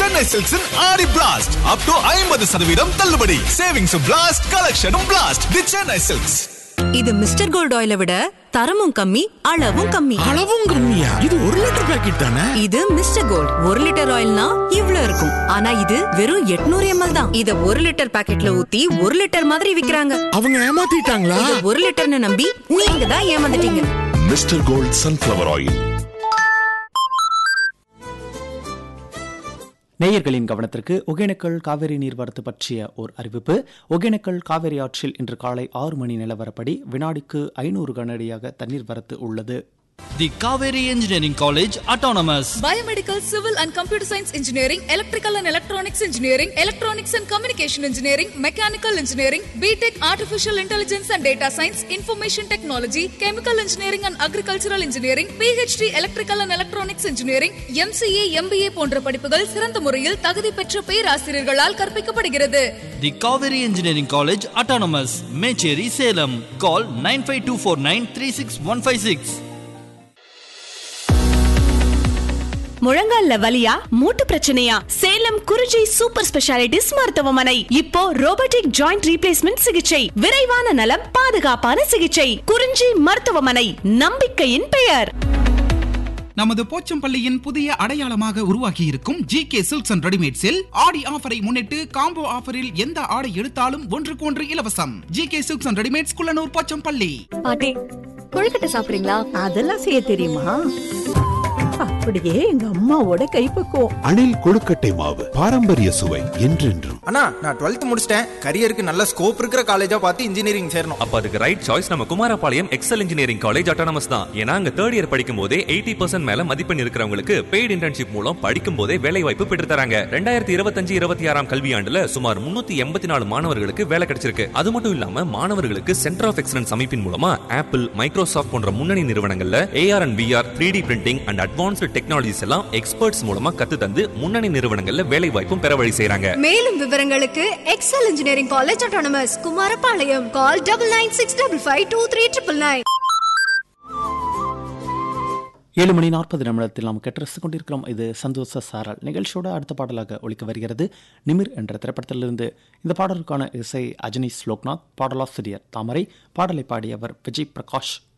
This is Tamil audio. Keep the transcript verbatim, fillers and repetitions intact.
Chennai சில்க்ஸின் Aadi blast up to ஐம்பது சதவீதம் தள்ளுபடி. Savings blast, கலெக்ஷனும் blast. தி சென்னை சில்க்ஸ். இது மிஸ்டர் கோல்ட் ஆயிலை விட தரமும் கம்மி, அளவும் கம்மி. அளவும் கம்மியா? இது ஒரு லிட்டர் பாக்கெட் தானே? இது மிஸ்டர் கோல்ட். ஒரு லிட்டர் ஆயில்னா இவ்ளோ இருக்கும். ஆனா இது வெறும் எட்நூறு எம்எல் தான். இத ஒரு லிட்டர் பாக்கெட்ல ஊத்தி ஒரு லிட்டர் மாதிரி விக்கிறாங்க. அவங்க ஏமாத்திட்டாங்களா? இத ஒரு லிட்டர்னு நம்பி நீங்க தான் ஏமாந்துட்டீங்க. Mister gold sunflower oil. நேயர்களின் கவனத்திற்கு ஒகேனக்கல் காவிரி நீர்வரத்து பற்றிய ஓர் அறிவிப்பு. ஒகேனக்கல் காவிரி ஆற்றில் இன்று காலை ஆறு மணி நிலவரப்படி வினாடிக்கு ஐநூறு கனஅடியாக தண்ணீர் வரத்து உள்ளது. The Kaveri Engineering College Autonomous. Biomedical, Civil and Computer Science Engineering, Electrical and Electronics Engineering, Electronics and Communication Engineering, Mechanical Engineering, B Tech Artificial Intelligence and Data Science, Information Technology, Chemical Engineering and Agricultural Engineering, P H D Electrical and Electronics Engineering, M C A, M B A போன்ற படிப்புகள் சிறந்த முறையில் தகுதி பெற்ற பேராசிரியர்களால் கற்பிக்கப்படுகிறது. The Kaveri Engineering College Autonomous, Mecheri, Salem. Call nine five two four nine three six one five six. முழங்கால்ல வலியா, மூட்டு பிரச்சனையா? சேலம் குறிஞ்சி சூப்பர் ஸ்பெஷாலிட்டிஸ் மருத்துவமனை இப்போ ரோபோட்டிக் ஜாயிண்ட் ரீப்ளேஸ்மெண்ட் சிகிச்சை, விரைவான நலம், பாதுகாப்பான சிகிச்சை. குறிஞ்சி மருத்துவமனை, நம்பிக்கையின் பெயர். நமது போச்சம்பள்ளியின் புதிய அடையாளமாக உருவாக்கி இருக்கும் ஜி கே சில்க்ஸ் அண்ட் ரெடிமேட்ஸில் ஆடி ஆஃபரை முன்னிட்டு காம்போ ஆஃபரில் எந்த ஆடை எடுத்தாலும் ஒன்றுக்கு ஒன்று இலவசம். G K silks and readymades, Kullanur, Pochampalli. பாட்டி, கொழுக்கட்டை சாப்பிடுறீங்களா? அதெல்லாம் செய்ய தெரியுமா? அப்படியே எங்க அம்மாவோட கைப்பக்குவம். அணில் கொழுக்கட்டை மாவு, பாரம்பரிய சுவை என்றென்றும். அண்ணா, நான் டுவெல்த் முடிச்சிட்டேன். கரியருக்கு நல்ல ஸ்கோப் இருக்கிற காலேஜா பார்த்து இன்ஜினியரிங் சேரணும். அப்ப அதுக்கு ரைட் சாய்ஸ் நம்ம Kumarapalayam XL engineering college autonomous தான். ஏன்னா அங்க தேர்ட் இயர் படிக்கும் போதே எயிட்டி பர்சன்ட் மேல மதிப்பெண் இருக்கிறவங்களுக்கு பெய்டு இன்டர்ன்ஷிப் மூலம் படிக்கும் போதே வேலை வாய்ப்பு பெற்று தராங்க. ரெண்டாயிரத்தி இருபத்தஞ்சு இருபத்தி ஆறாம் கல்வியாண்டுல சுமார் முன்னூத்தி எண்பத்தி நாலு மாணவர்களுக்கு வேலை கிடைச்சிருக்கு. அது மட்டும் இல்லாம மாணவர்களுக்கு சென்டர் ஆஃப் எக்ஸலன்ஸ் அமைப்பின் மூலமா ஆப்பிள், மைக்ரோசாஃப்ட் போன்ற முன்னணி நிறுவனங்கள்ல AR and VR, three D printing and advanced technologies எல்லாம் எக்ஸ்பர்ட்ஸ் மூலமா கத்து தந்து முன்னணி நிறுவனங்கள்ல வேலை வாய்ப்பும் பெற வழி செய்றாங்க. மேலும் விவரங்களுக்கு XL engineering college autonomous, Kumarapalayam. Call double nine six double five two three triple nine. ஏழு மணி நாற்பது நிமிடத்தில் நாம் கேட்டு கொண்டிருக்கிறோம். இது சந்தோஷ சாரல் நிகழ்ச்சியோட அடுத்த பாடலாக ஒலிக்க வருகிறது நிமிர் என்ற திரைப்படத்திலிருந்து. இந்த பாடலுக்கான இசை அஜனீஷ் லோக்நாத், பாடலாசிரியர் தாமரை, பாடலை பாடியவர் விஜய் பிரகாஷ்.